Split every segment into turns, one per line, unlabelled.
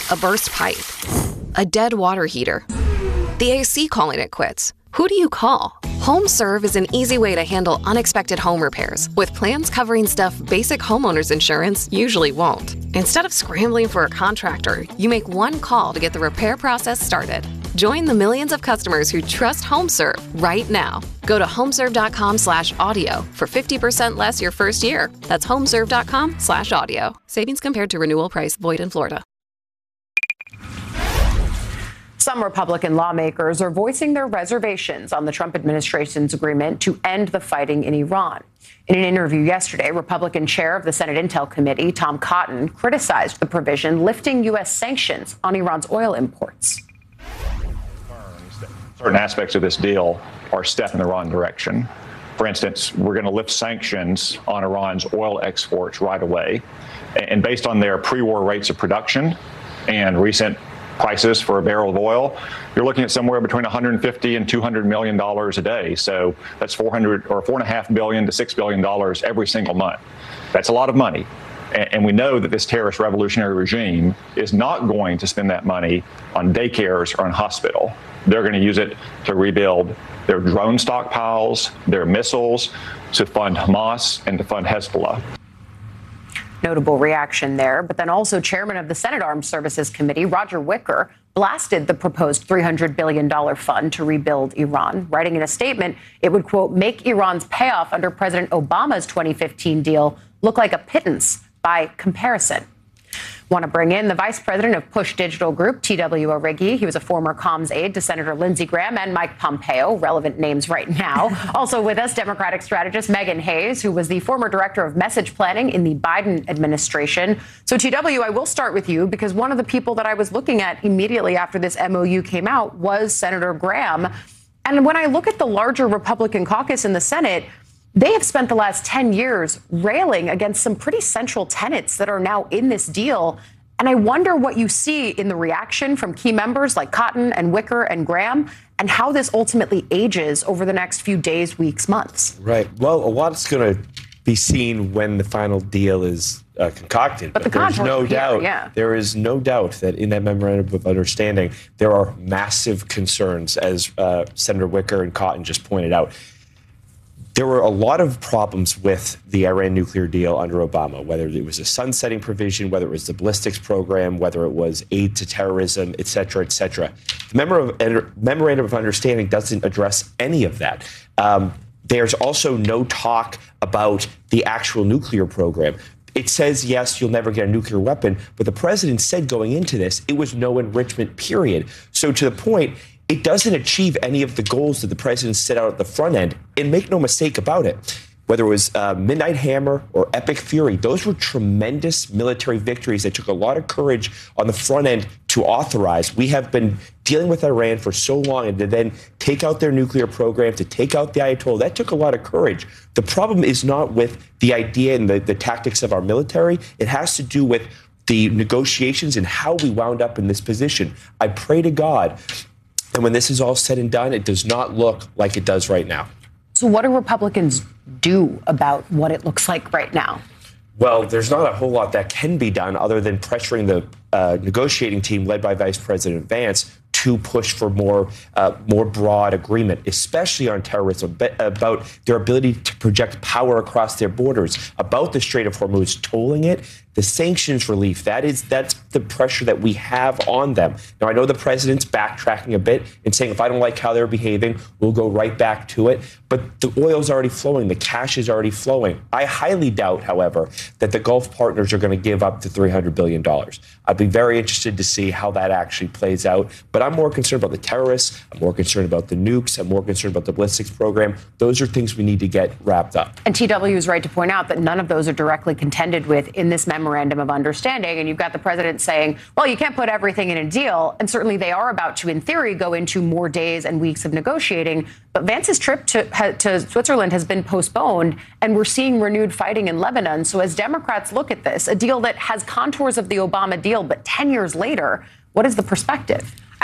A burst pipe. A dead water heater. The AC calling it quits. Who do you call? HomeServe is an easy way to handle unexpected home repairs with plans covering stuff basic homeowners insurance usually won't. Instead of scrambling for a contractor, you make one call to get the repair process started. Join the millions of customers who trust HomeServe right now. Go to homeserve.com/audio for 50% less your first year. That's homeserve.com/audio. Savings compared to renewal price void in Florida.
Some Republican lawmakers are voicing their reservations on the Trump administration's agreement to end the fighting in Iran. In an interview yesterday, Republican chair of the Senate Intel Committee, Tom Cotton, criticized the provision lifting U.S. sanctions on Iran's oil imports.
Certain aspects of this deal are a step in the wrong direction. For instance, we're going to lift sanctions on Iran's oil exports right away. And based on their pre-war rates of production and recent prices for a barrel of oil, you're looking at somewhere between $150 and $200 million a day. So that's $4.5 billion to $6 billion every single month. That's a lot of money. And we know that this terrorist revolutionary regime is not going to spend that money on daycares or on hospital. They're going to use it to rebuild their drone stockpiles, their missiles, to fund Hamas and to fund Hezbollah.
Notable reaction there, but then also Chairman of the Senate Armed Services Committee, Roger Wicker, blasted the proposed $300 billion fund to rebuild Iran, writing in a statement it would, quote, make Iran's payoff under President Obama's 2015 deal look like a pittance by comparison. Want to bring in the vice president of Push Digital Group, T.W. Origi. He was a former comms aide to Senator Lindsey Graham and Mike Pompeo, relevant names right now. Also with us, Democratic strategist Megan Hayes, who was the former director of message planning in the Biden administration. So, T.W., I will start with you because one of the people that I was looking at immediately after this MOU came out was Senator Graham. And when I look at the larger Republican caucus in the Senate, they have spent the last 10 years railing against some pretty central tenets that are now in this deal. And I wonder what you see in the reaction from key members like Cotton and Wicker and Graham and how this ultimately ages over the next few days, weeks, months.
Right. Well, a lot's going to be seen when the final deal is concocted.
But
there's no doubt, there is no doubt that in that memorandum of understanding, there are massive concerns, as Senator Wicker and Cotton just pointed out. There were a lot of problems with the Iran nuclear deal under Obama, whether it was a sunsetting provision, whether it was the ballistics program, whether it was aid to terrorism, et cetera, et cetera. The memorandum of understanding doesn't address any of that. There's also no talk about the actual nuclear program. It says, yes, you'll never get a nuclear weapon, but the president said going into this, it was no enrichment, period. So to the point, it doesn't achieve any of the goals that the president set out at the front end. And make no mistake about it, whether it was Midnight Hammer or Epic Fury, those were tremendous military victories that took a lot of courage on the front end to authorize. We have been dealing with Iran for so long, and to then take out their nuclear program, to take out the Ayatollah, that took a lot of courage. The problem is not with the idea and the tactics of our military. It has to do with the negotiations and how we wound up in this position. I pray to God, and when this is all said and done, it does not look like it does right now.
So what do Republicans do about what it looks like right now?
Well, there's not a whole lot that can be done other than pressuring the negotiating team led by Vice President Vance to push for more broad agreement, especially on terrorism, about their ability to project power across their borders, about the Strait of Hormuz, tolling it, the sanctions relief. That's the pressure that we have on them. Now, I know the president's backtracking a bit and saying, if I don't like how they're behaving, we'll go right back to it. But the oil's already flowing. The cash is already flowing. I highly doubt, however, that the Gulf partners are going to give up to $300 billion. I'd be very interested to see how that actually plays out. But I'm more concerned about the terrorists. I'm more concerned about the nukes. I'm more concerned about the ballistics program. Those are things we need to get wrapped up.
And TW is right to point out that none of those are directly contended with in this memorandum of understanding. And you've got the president saying, well, you can't put everything in a deal. And certainly they are about to, in theory, go into more days and weeks of negotiating. But Vance's trip to Switzerland has been postponed, and we're seeing renewed fighting in Lebanon. So as Democrats look at this, a deal that has contours of the Obama deal, but 10 years later, what is the perspective?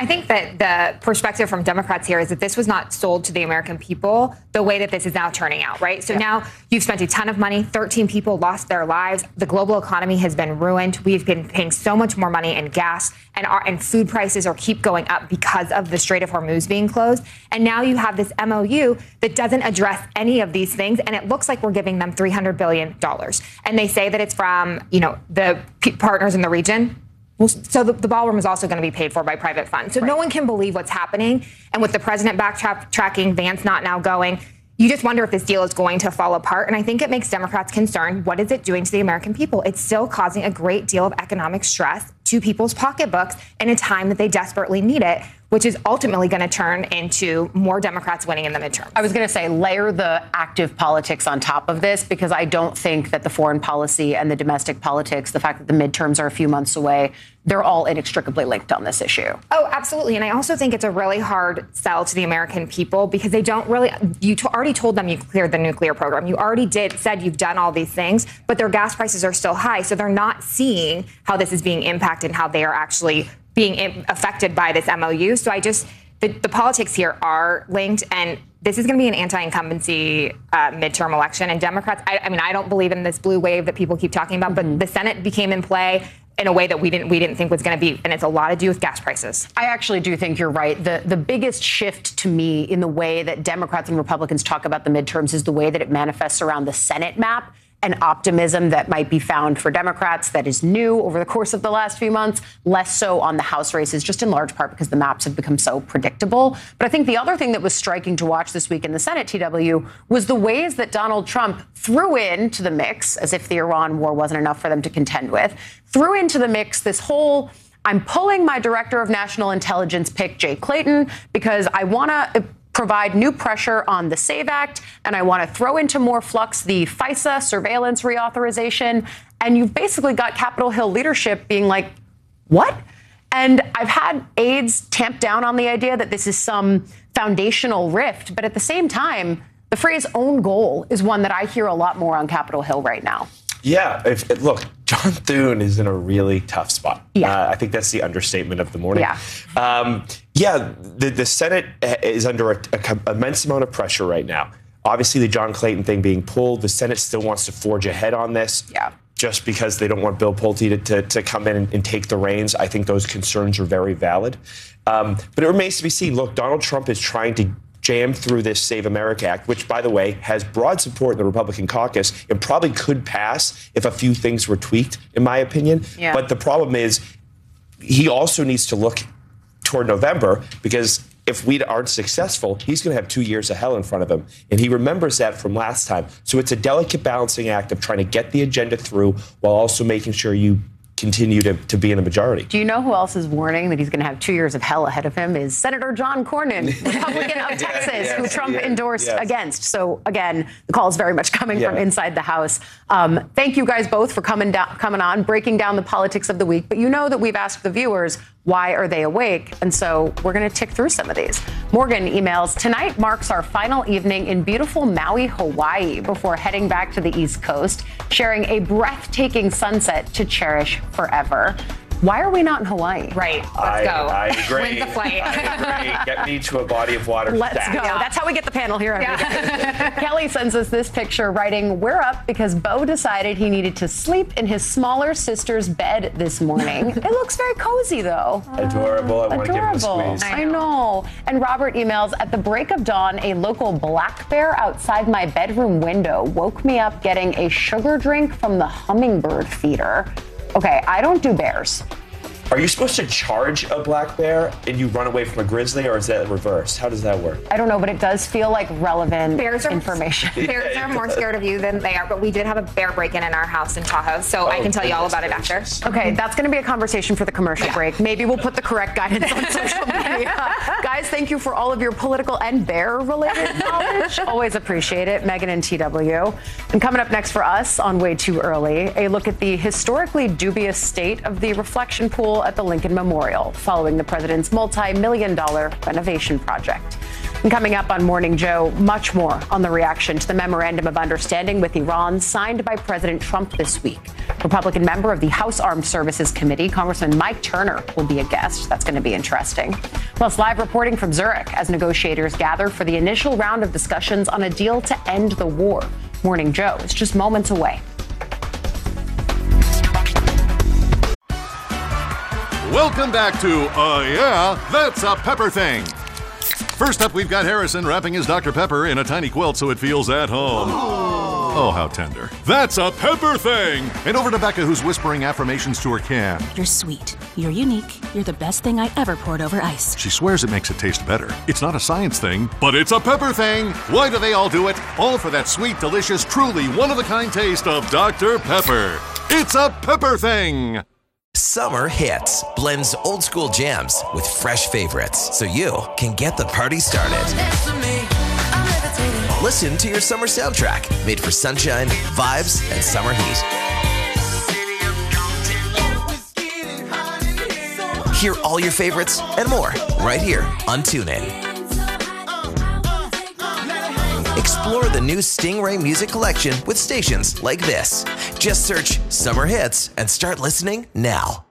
I think that the perspective from Democrats here is that this was not sold to the American people the way that this is now turning out, right? So now you've spent a ton of money. 13 people lost their lives. The global economy has been ruined. We've been paying so much more money in gas, and food prices are keep going up because of the Strait of Hormuz being closed. And now you have this MOU that doesn't address any of these things, and it looks like we're giving them $300 billion. And they say that it's from, the partners in the region. Well, so the ballroom is also going to be paid for by private funds. So no one can believe what's happening. And with the president backtracking, Vance not now going, you just wonder if this deal is going to fall apart. And I think it makes Democrats concerned. What is it doing to the American people? It's still causing a great deal of economic stress to people's pocketbooks in a time that they desperately need it, which is ultimately going to turn into more Democrats winning in the midterms.
I was going to say, layer the active politics on top of this, because I don't think that the foreign policy and the domestic politics, the fact that the midterms are a few months away, they're all inextricably linked on this issue.
Oh, absolutely. And I also think it's a really hard sell to the American people because they don't really, already told them you cleared the nuclear program. You already said you've done all these things, but their gas prices are still high. So they're not seeing how this is being impacted and how they are actually being affected by this MOU. So the politics here are linked, and this is going to be an anti-incumbency midterm election. And Democrats, I don't believe in this blue wave that people keep talking about, but the Senate became in play in a way that we didn't think was going to be, and it's a lot to do with gas prices.
I actually do think you're right. The biggest shift to me in the way that Democrats and Republicans talk about the midterms is the way that it manifests around the Senate map. An optimism that might be found for Democrats that is new over the course of the last few months, less so on the House races, just in large part because the maps have become so predictable. But I think the other thing that was striking to watch this week in the Senate, TW, was the ways that Donald Trump threw into the mix, as if the Iran war wasn't enough for them to contend with, threw into the mix this whole, I'm pulling my director of national intelligence pick, Jay Clayton, because I want to provide new pressure on the SAVE Act, and I want to throw into more flux the FISA surveillance reauthorization. And you've basically got Capitol Hill leadership being like, what? And I've had aides tamp down on the idea that this is some foundational rift. But at the same time, the phrase own goal is one that I hear a lot more on Capitol Hill right now.
Yeah, look, John Thune is in a really tough spot.
Yeah.
I think that's the understatement of the morning.
Yeah.
The Senate is under an immense amount of pressure right now. Obviously, the John Clayton thing being pulled, the Senate still wants to forge ahead on this.
Yeah.
Just because they don't want Bill Pulte to come in and take the reins. I think those concerns are very valid. But it remains to be seen. Look, Donald Trump is trying to jam through this Save America Act, which, by the way, has broad support in the Republican caucus and probably could pass if a few things were tweaked, in my opinion.
Yeah.
But the problem is he also needs to look toward November, because if we aren't successful, he's going to have 2 years of hell in front of him. And he remembers that from last time. So it's a delicate balancing act of trying to get the agenda through while also making sure you continue to be in a majority.
Do you know who else is warning that he's going to have 2 years of hell ahead of him? Is Senator John Cornyn, Republican of Texas, who Trump endorsed against. So again, the call is very much coming from inside the House. Thank you guys both for coming on, breaking down the politics of the week. But you know that we've asked the viewers, why are they awake? And so we're going to tick through some of these. Morgan emails, tonight marks our final evening in beautiful Maui, Hawaii, before heading back to the East Coast, sharing a breathtaking sunset to cherish forever. Why are we not in Hawaii?
Right. Let's go.
I agree.
When's the flight?
I agree. Get me to a body of water.
Let's go.
Yeah.
That's how we get the panel here every day. Kelly sends us this picture writing, we're up because Bo decided he needed to sleep in his smaller sister's bed this morning. It looks very cozy, though.
Adorable. I want to give him a squeeze.
I know. And Robert emails, at the break of dawn, a local black bear outside my bedroom window woke me up getting a sugar drink from the hummingbird feeder. Okay, I don't do bears.
Are you supposed to charge a black bear and you run away from a grizzly, or is that reversed? How does that work?
I don't know, but it does feel like relevant information.
Bears are more scared of you than they are, but we did have a bear break-in in our house in Tahoe, so I can tell you all about it after.
Okay, that's going to be a conversation for the commercial break. Maybe we'll put the correct guidance on social media. Guys, thank you for all of your political and bear-related knowledge. Always appreciate it. Megan and TW. And coming up next for us on Way Too Early, a look at the historically dubious state of the reflection pool at the Lincoln Memorial following the president's multi-million-dollar renovation project. And coming up on Morning Joe, much more on the reaction to the memorandum of understanding with Iran signed by President Trump this week. Republican member of the House Armed Services Committee, Congressman Mike Turner, will be a guest. That's going to be interesting. Plus, live reporting from Zurich as negotiators gather for the initial round of discussions on a deal to end the war. Morning Joe is just moments away.
Welcome back to Yeah, That's a Pepper Thing. First up, we've got Harrison wrapping his Dr. Pepper in a tiny quilt so it feels at home. Oh, how tender. That's a Pepper Thing! And over to Becca, who's whispering affirmations to her can.
You're sweet. You're unique. You're the best thing I ever poured over ice.
She swears it makes it taste better. It's not a science thing, but it's a Pepper Thing! Why do they all do it? All for that sweet, delicious, truly one-of-a-kind taste of Dr. Pepper. It's a Pepper Thing!
Summer Hits blends old school jams with fresh favorites so you can get the party started. Listen to your summer soundtrack made for sunshine, vibes, and summer heat. Hear all your favorites and more right here on TuneIn. Explore the new Stingray music collection with stations like this. Just search Summer Hits and start listening now.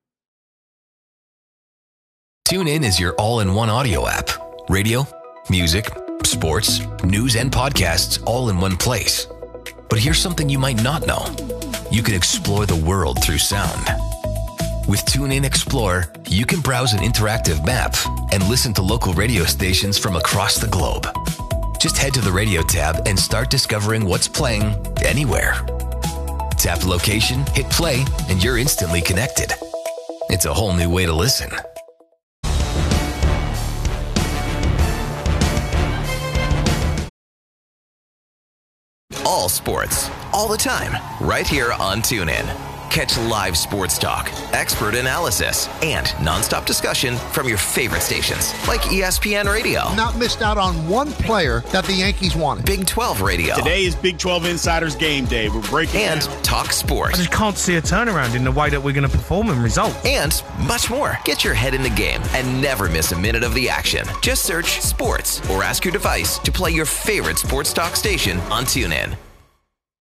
TuneIn is your all-in-one audio app. Radio, music, sports, news, and podcasts all in one place. But here's something you might not know. You can explore the world through sound. With TuneIn Explorer, you can browse an interactive map and listen to local radio stations from across the globe. Just head to the radio tab and start discovering what's playing anywhere. Tap location, hit play, and you're instantly connected. It's a whole new way to listen.
All sports, all the time, right here on TuneIn. Catch live sports talk, expert analysis, and nonstop discussion from your favorite stations like ESPN Radio.
Not missed out on one player that the Yankees wanted.
Big 12 Radio.
Today is Big 12 Insiders Game Day. We're breaking
and
down.
Talk Sport.
I just can't see a turnaround in the way that we're going to perform and result.
And much more. Get your head in the game and never miss a minute of the action. Just search sports or ask your device to play your favorite sports talk station on TuneIn.